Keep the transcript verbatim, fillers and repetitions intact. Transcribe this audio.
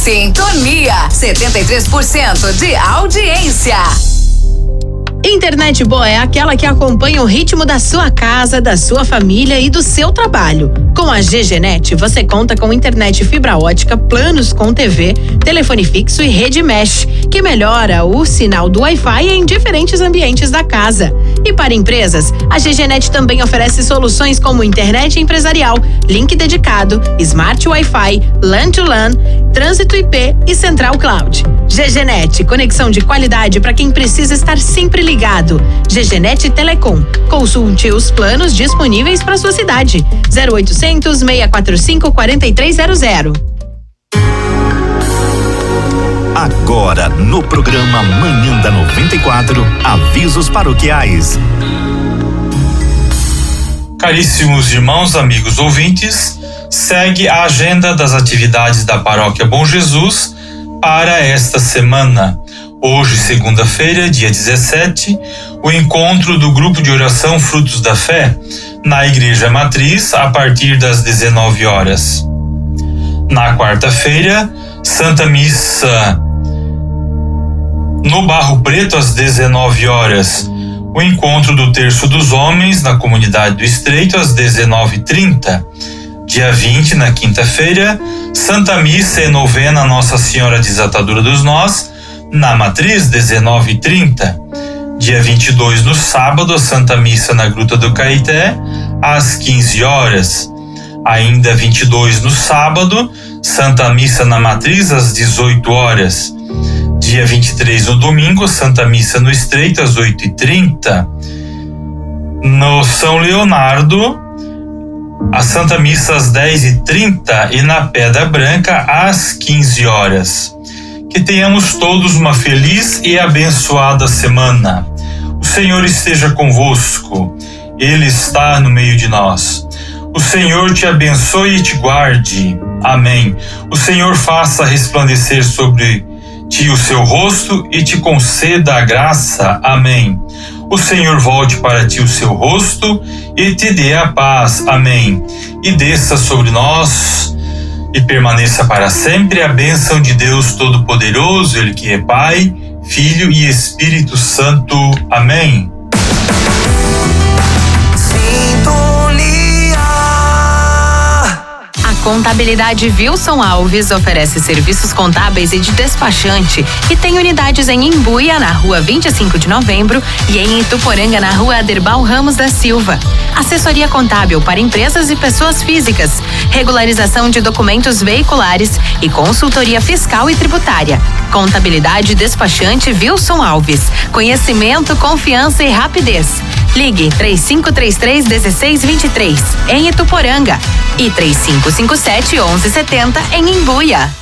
Sintonia setenta e três por cento de audiência. Internet boa é aquela que acompanha o ritmo da sua casa, da sua família e do seu trabalho. Com a G G Net, você conta com internet fibra ótica, planos com T V, telefone fixo e rede mesh, que melhora o sinal do Wi-Fi em diferentes ambientes da casa. E para empresas, a G G Net também oferece soluções como internet empresarial, link dedicado, smart Wi-Fi, LAN to LAN, trânsito I P e central cloud. G G Net, conexão de qualidade para quem precisa estar sempre ligado. G G Net Telecom. Consulte os planos disponíveis para sua cidade. zero oitocentos, seis quatro cinco, quatro três zero zero. Agora no programa Manhã da noventa e quatro, avisos paroquiais. Caríssimos irmãos, amigos ouvintes, segue a agenda das atividades da Paróquia Bom Jesus para esta semana. Hoje, segunda-feira, dia dezessete, o encontro do grupo de oração Frutos da Fé na Igreja Matriz a partir das dezenove horas. Na quarta-feira, Santa Missa no Barro Preto às dezenove horas. O encontro do Terço dos Homens na Comunidade do Estreito às dezenove e trinta. Dia vinte, na quinta-feira, Santa Missa e novena Nossa Senhora Desatadora dos Nós na Matriz, dezenove e trinta. Dia vinte e dois, no sábado, a Santa Missa na Gruta do Caeté, às quinze horas. Ainda vinte e dois, no sábado, Santa Missa na Matriz, às dezoito horas. Dia vinte e três, no domingo, Santa Missa no Estreito, às oito e trinta. No São Leonardo, a Santa Missa às dez e trinta e na Pedra Branca, às quinze horas. Que tenhamos todos uma feliz e abençoada semana. O Senhor esteja convosco. Ele está no meio de nós. O Senhor te abençoe e te guarde. Amém. O Senhor faça resplandecer sobre ti o seu rosto e te conceda a graça. Amém. O Senhor volte para ti o seu rosto e te dê a paz. Amém. E desça sobre nós e permaneça para sempre a bênção de Deus Todo-Poderoso, Ele que é Pai, Filho e Espírito Santo. Amém. Contabilidade Wilson Alves oferece serviços contábeis e de despachante e tem unidades em Imbuia, na rua vinte e cinco de novembro, e em Ituporanga, na rua Aderbal Ramos da Silva. Assessoria contábil para empresas e pessoas físicas, regularização de documentos veiculares e consultoria fiscal e tributária. Contabilidade Despachante Wilson Alves. Conhecimento, confiança e rapidez. Ligue três cinco três três, um seis dois três em Ituporanga e três cinco cinco sete, onze setenta em Imbuia.